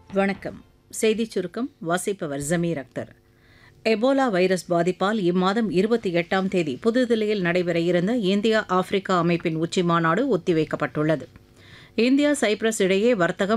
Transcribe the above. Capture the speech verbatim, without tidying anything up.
வணக்கம். செய்திச் சுருக்கம் வாசிப்பவர் ஜமீர் அக்தர். எபோலா வைரஸ் பாதிப்பால் இம்மாதம் இருபத்தி எட்டாம் தேதி புதுதில்லியில் நடைபெற இருந்த இந்தியா ஆப்பிரிக்கா அமைப்பின் உச்சிமாநாடு ஒத்திவைக்கப்பட்டுள்ளது. இந்தியா சைப்ரஸ் இடையே வர்த்தகம்